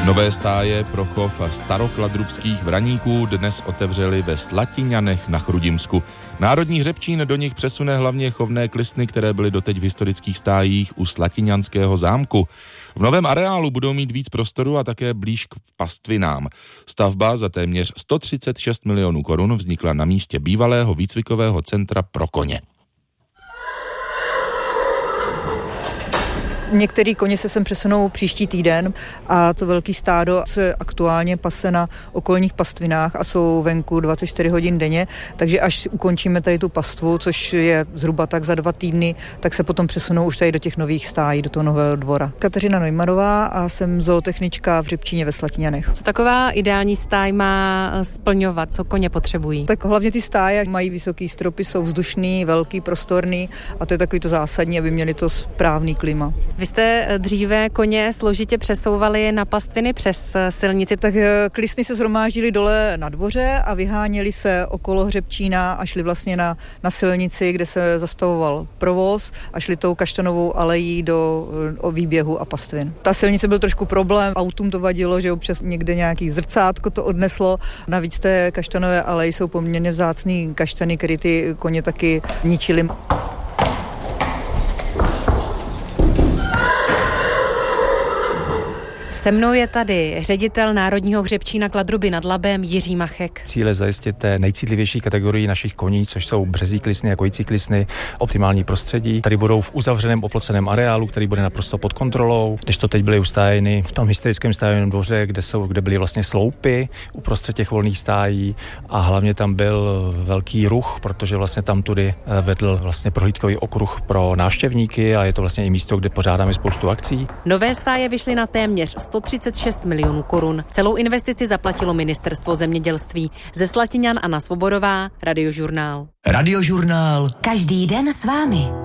Nové stáje pro chov starokladrubských vraníků dnes otevřeli ve Slatiňanech na Chrudimsku. Národní hřebčín do nich přesune hlavně chovné klisny, které byly doteď v historických stájích u Slatiňanského zámku. V novém areálu budou mít víc prostoru a také blíž k pastvinám. Stavba za téměř 136 milionů korun vznikla na místě bývalého výcvikového centra pro koně. Některý koně se sem přesunou příští týden a to velký stádo se aktuálně pase na okolních pastvinách a jsou venku 24 hodin denně, takže až ukončíme tady tu pastvu, což je zhruba tak za 2 týdny, tak se potom přesunou už tady do těch nových stájí, do toho nového dvora. Kateřina Neumarová a jsem zootechnička v Hřebčíně ve Slatiňanech. Co taková ideální stáj má splňovat, co koně potřebují? Tak hlavně ty stáje mají vysoký stropy, jsou vzdušný, velký, prostorný a to je takový to zásadní, aby měli to správný klima. Vy jste dříve koně složitě přesouvali na pastviny přes silnici. Tak klisny se shromáždily dole na dvoře a vyháněli se okolo Hřebčína a šli vlastně na silnici, kde se zastavoval provoz a šli tou Kaštanovou alejí do výběhu a pastvin. Ta silnice byl trošku problém, autům to vadilo, že občas někde nějaký zrcátko to odneslo. Navíc té Kaštanové aleji jsou poměrně vzácný kaštany, které ty koně taky ničily. Se mnou je tady ředitel Národního hřebčína Kladruby nad Labem Jiří Machek. Cíl je zajistit té nejcitlivější kategorii našich koní, což jsou březí klisny a kojící klisny, optimální prostředí. Tady budou v uzavřeném oploceném areálu, který bude naprosto pod kontrolou. Když to teď byly ustájeny v tom historickém stájovém dvoře, kde byly vlastně sloupy uprostřed těch volných stájí a hlavně tam byl velký ruch, protože vlastně tam tudy vedl vlastně prohlídkový okruh pro návštěvníky a je to vlastně i místo, kde pořádáme spoustu akcí. Nové stáje vyšly na téměř 136 milionů korun. Celou investici zaplatilo Ministerstvo zemědělství. Ze Slatiňan Anna Svobodová, Radiožurnál. Radiožurnál. Každý den s vámi.